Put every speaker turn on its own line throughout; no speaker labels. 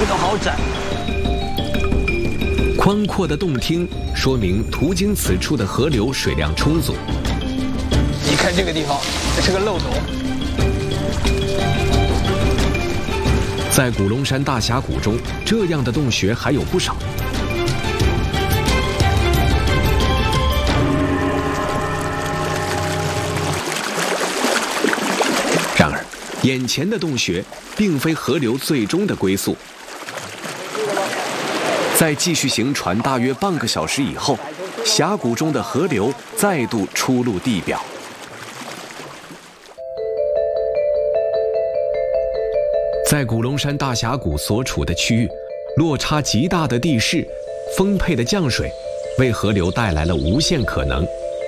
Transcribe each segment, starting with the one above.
都好窄。
宽阔的洞厅说明途经此处的河流水量充足。
你看这个地方，这是个漏斗。
在古龙山大峡谷中，这样的洞穴还有不少。然而，眼前的洞穴并非河流最终的归宿。在继续行船大约半个小时以后，峡谷中的河流再度出露地表。在古龙山大峡谷所处的区域，落差极大的地势、丰沛的降水，为河流带来了无限可能。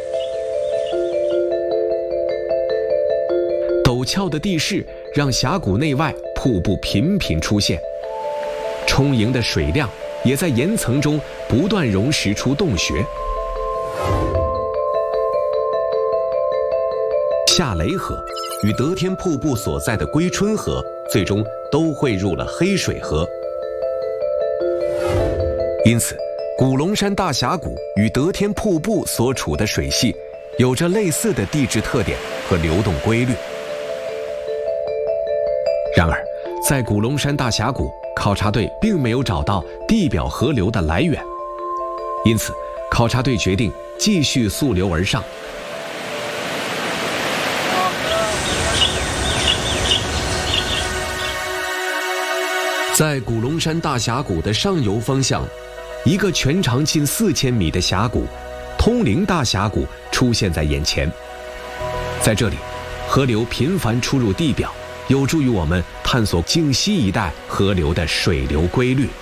陡峭的地势让峡谷内外瀑布频频出现，充盈的水量也在岩层中不断溶蚀出洞穴。夏雷河与得天瀑布所在的归春河最终都汇入了黑水河，因此古龙山大峡谷与得天瀑布所处的水系有着类似的地质特点和流动规律。然而，在古龙山大峡谷，考察队并没有找到地表河流的来源，因此考察队决定继续溯流而上。在古龙山大峡谷的上游方向，一个全长近4000米的峡谷——通灵大峡谷出现在眼前。在这里，河流频繁出入地表，有助于我们探索靖西一带河流的水流规律。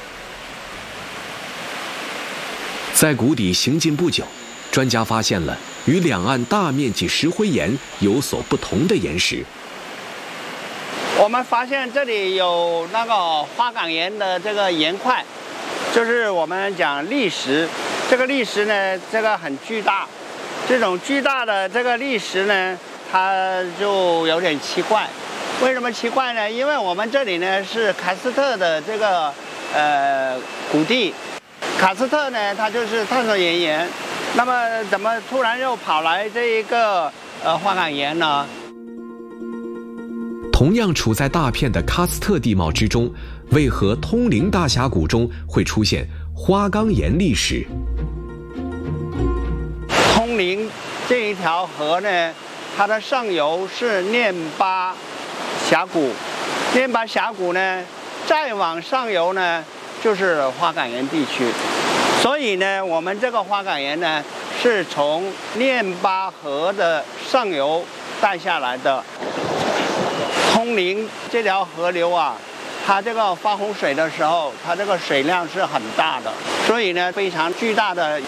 在谷底行进不久，专家发现了与两岸大面积石灰岩有所不同的岩石。
我们发现这里有那个花岗岩的这个岩块，就是我们讲砾石。这个砾石呢，这个很巨大，这种巨大的这个砾石呢，它就有点奇怪。为什么奇怪呢？因为我们这里呢是喀斯特的这个谷地，喀斯特呢它就是碳酸盐岩，那么怎么突然又跑来这一个花岗岩呢？
同样处在大片的喀斯特地貌之中，为何通灵大峡谷中会出现花岗岩砾石？
通灵这一条河呢，它的上游是念巴峡谷，念巴峡谷呢，再往上游呢就是花岗岩地区，所以呢，我们这个花岗岩呢是从念巴河的上游带下来的。通灵这条河流啊，它这个发洪水的时候，它这个水量是很大的，所以呢，非常巨大的